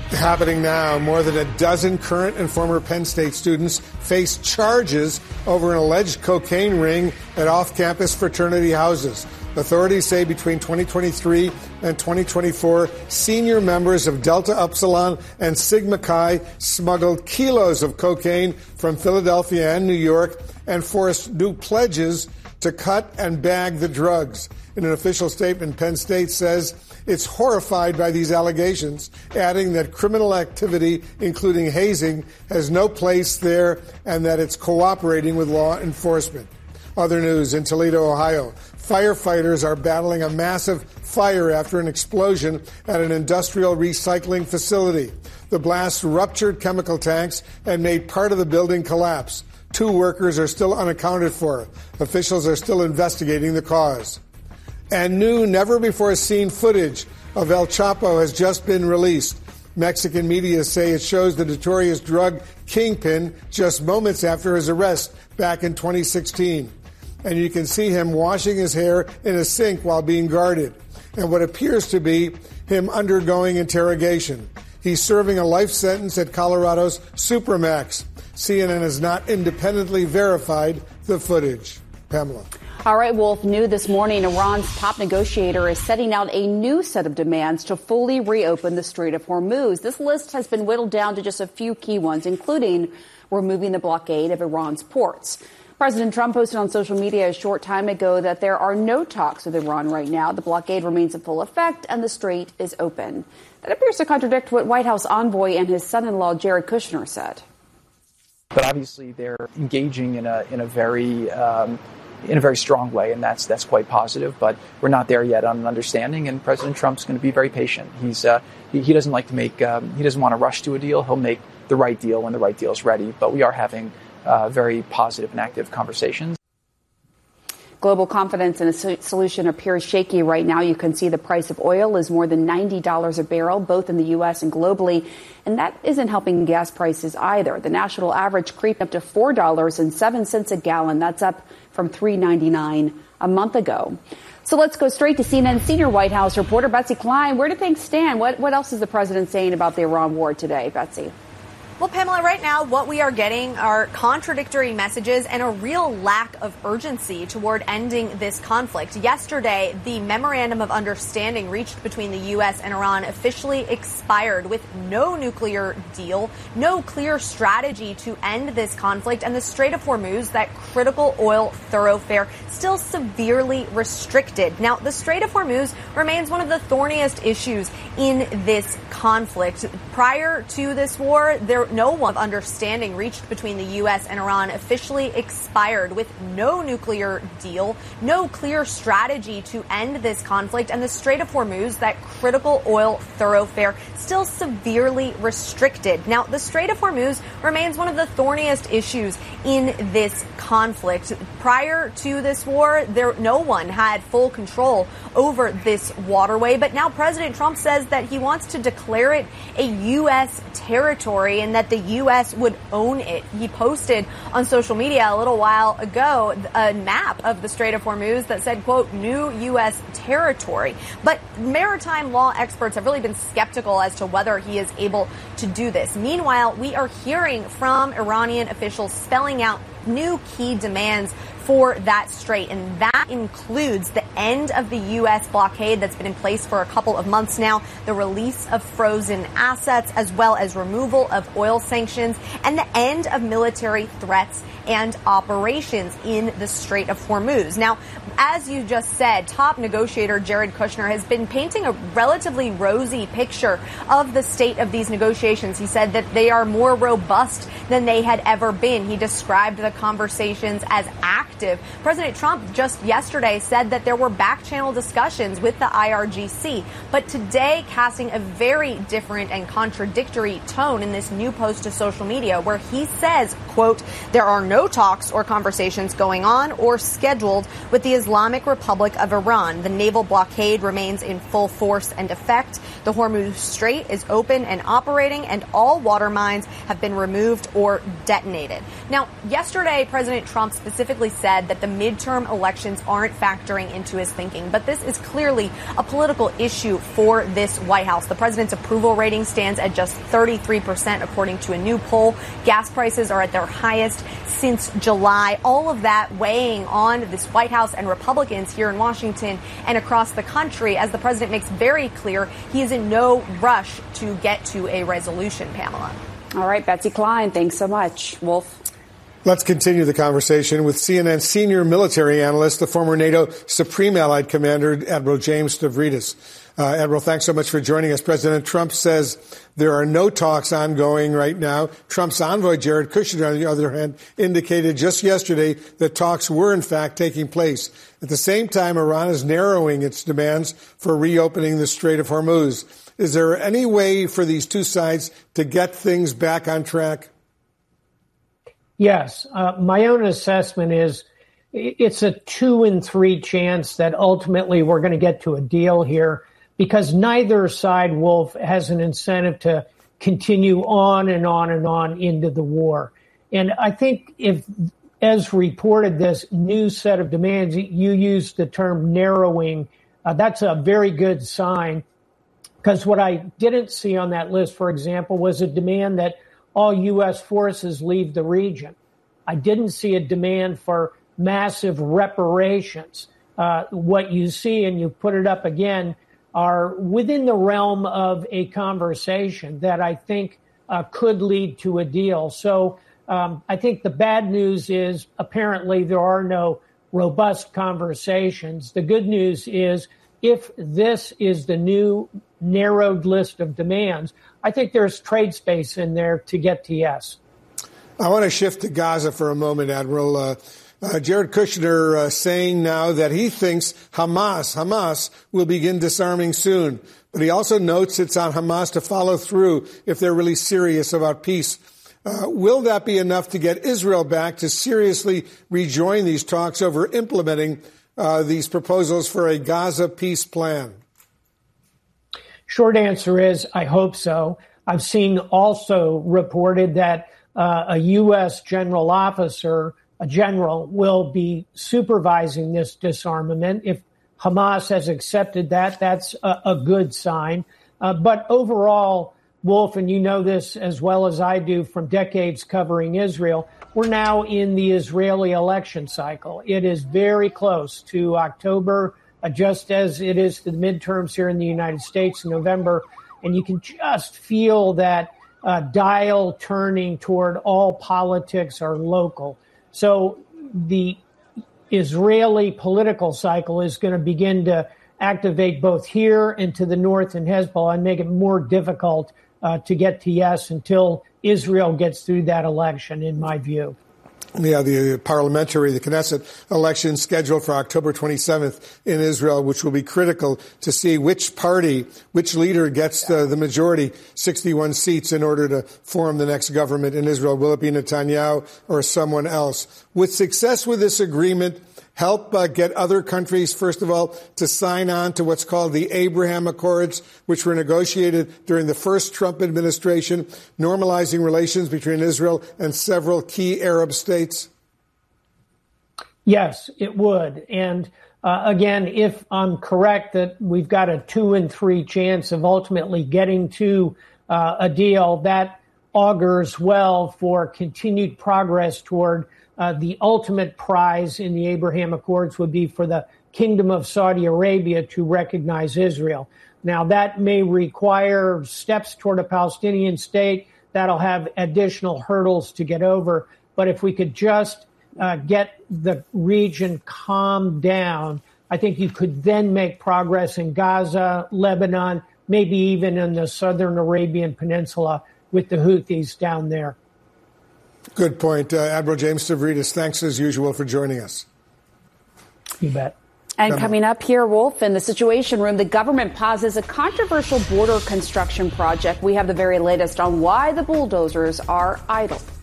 Happening now, more than a dozen current and former Penn State students face charges over an alleged cocaine ring at off-campus fraternity houses. Authorities say between 2023 and 2024, senior members of Delta Upsilon and Sigma Chi smuggled kilos of cocaine from Philadelphia and New York and forced new pledges to cut and bag the drugs. In an official statement, Penn State says it's horrified by these allegations, adding that criminal activity, including hazing, has no place there and that it's cooperating with law enforcement. Other news in Toledo, Ohio. Firefighters are battling a massive fire after an explosion at an industrial recycling facility. The blast ruptured chemical tanks and made part of the building collapse. 2 workers are still unaccounted for. Officials are still investigating the cause. And new, never-before-seen footage of El Chapo has just been released. Mexican media say it shows the notorious drug kingpin just moments after his arrest back in 2016. And you can see him washing his hair in a sink while being guarded, and what appears to be him undergoing interrogation. He's serving a life sentence at Colorado's Supermax. CNN has not independently verified the footage. Pamela. All right, Wolf, new this morning, Iran's top negotiator is setting out a new set of demands to fully reopen the Strait of Hormuz. This list has been whittled down to just a few key ones, including removing the blockade of Iran's ports. President Trump posted on social media a short time ago that there are no talks with Iran right now. The blockade remains in full effect and the strait is open. That appears to contradict what White House envoy and his son-in-law Jared Kushner said. But obviously they're engaging in a very strong way, and that's quite positive. But we're not there yet on an understanding, and President Trump's going to be very patient. He doesn't like to make he doesn't want to rush to a deal. He'll make the right deal when the right deal is ready. But we are having very positive and active conversations. Global confidence in a solution appears shaky right now. You can see the price of oil is more than $90 a barrel, both in the U.S. and globally. And that isn't helping gas prices either. The national average creeped up to $4.07 a gallon. That's up from $3.99 a month ago. So let's go straight to CNN senior White House reporter Betsy Klein. Where do things stand? What else is the president saying about the Iran war today, Betsy? Well, Pamela, right now what we are getting are contradictory messages and a real lack of urgency toward ending this conflict. Yesterday, the memorandum of understanding reached between the U.S. and Iran officially expired with no nuclear deal, no clear strategy to end this conflict, and the Strait of Hormuz, that critical oil thoroughfare, still severely restricted. Now, the Strait of Hormuz remains one of the thorniest issues in this conflict. Prior to this war, no one understanding reached between the U.S. and Iran officially expired with no nuclear deal, no clear strategy to end this conflict, and the Strait of Hormuz, that critical oil thoroughfare, still severely restricted. Now, the Strait of Hormuz remains one of the thorniest issues in this conflict. Prior to this war, no one had full control over this waterway, but now President Trump says that he wants to declare it a U.S. territory and that the U.S. would own it. He posted on social media a little while ago a map of the Strait of Hormuz that said, quote, new U.S. territory. But maritime law experts have really been skeptical as to whether he is able to do this. Meanwhile, we are hearing from Iranian officials spelling out new key demands for that strait, and that includes the end of the U.S. blockade that's been in place for a couple of months now, the release of frozen assets, as well as removal of oil sanctions, and the end of military threats and operations in the Strait of Hormuz. Now, as you just said, top negotiator Jared Kushner has been painting a relatively rosy picture of the state of these negotiations. He said that they are more robust than they had ever been. He described the conversations as active. President Trump just yesterday said that there were back-channel discussions with the IRGC, but today casting a very different and contradictory tone in this new post to social media where he says, quote, there are no talks or conversations going on or scheduled with the Islamic Republic of Iran. The naval blockade remains in full force and effect. The Hormuz Strait is open and operating, and all water mines have been removed or detonated. Now, yesterday, President Trump specifically said that the midterm elections aren't factoring into his thinking, but this is clearly a political issue for this White House. The president's approval rating stands at just 33%, according to a new poll. Gas prices are at their highest since July. All of that weighing on this White House and Republicans here in Washington and across the country, as the president makes very clear he is in no rush to get to a resolution, Pamela. All right, Betsy Klein, thanks so much. Wolf. Let's continue the conversation with CNN senior military analyst, the former NATO Supreme Allied Commander, Admiral James Stavridis. Admiral, thanks so much for joining us. President Trump says there are no talks ongoing right now. Trump's envoy, Jared Kushner, on the other hand, indicated just yesterday that talks were, in fact, taking place. At the same time, Iran is narrowing its demands for reopening the Strait of Hormuz. Is there any way for these two sides to get things back on track? Yes. My own assessment is it's a 2 in 3 chance that ultimately we're going to get to a deal here, because neither side, Wolf, has an incentive to continue on and on and on into the war. And I think if, as reported, this new set of demands, you used the term narrowing, that's a very good sign, because what I didn't see on that list, for example, was a demand that all U.S. forces leave the region. I didn't see a demand for massive reparations. What you see, and you put it up again, are within the realm of a conversation that I think could lead to a deal. So I think the bad news is apparently there are no robust conversations. The good news is if this is the new narrowed list of demands, I think there's trade space in there to get to yes. I want to shift to Gaza for a moment, Admiral. Jared Kushner saying now that he thinks Hamas will begin disarming soon. But he also notes it's on Hamas to follow through if they're really serious about peace. Will that be enough to get Israel back to seriously rejoin these talks over implementing these proposals for a Gaza peace plan? Short answer is I hope so. I've seen also reported that a U.S. general officer, a general, will be supervising this disarmament. If Hamas has accepted that, that's a good sign. But overall, Wolf, and you know this as well as I do from decades covering Israel, we're now in the Israeli election cycle. It is very close to October, just as it is to the midterms here in the United States in November. And you can just feel that dial turning toward all politics are local. So the Israeli political cycle is going to begin to activate both here and to the north in Hezbollah and make it more difficult to get to yes until Israel gets through that election, in my view. Yeah, the Knesset election scheduled for October 27th in Israel, which will be critical to see which leader gets the majority, 61 seats, in order to form the next government in Israel. Will it be Netanyahu or someone else? Would success with this agreement help get other countries, first of all, to sign on to what's called the Abraham Accords, which were negotiated during the first Trump administration, normalizing relations between Israel and several key Arab states? Yes, it would. And again, if I'm correct that we've got a 2 in 3 chance of ultimately getting to a deal, that augurs well for continued progress toward the ultimate prize in the Abraham Accords would be for the Kingdom of Saudi Arabia to recognize Israel. Now, that may require steps toward a Palestinian state. That'll have additional hurdles to get over. But if we could just get the region calmed down, I think you could then make progress in Gaza, Lebanon, maybe even in the southern Arabian Peninsula with the Houthis down there. Good point. Admiral James Stavridis, thanks as usual for joining us. You bet. And coming up here, Wolf, in the Situation Room, the government pauses a controversial border construction project. We have the very latest on why the bulldozers are idle.